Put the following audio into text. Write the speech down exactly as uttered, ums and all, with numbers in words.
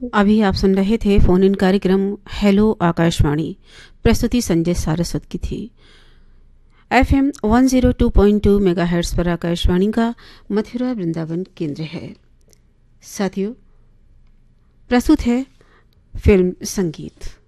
अभी आप सुन रहे थे फोन इन कार्यक्रम हेलो आकाशवाणी। प्रस्तुति संजय सारस्वत की थी। FM one zero two point two megahertz पर आकाशवाणी का मथुरा वृंदावन केंद्र है। साथियों, प्रस्तुत है फिल्म संगीत।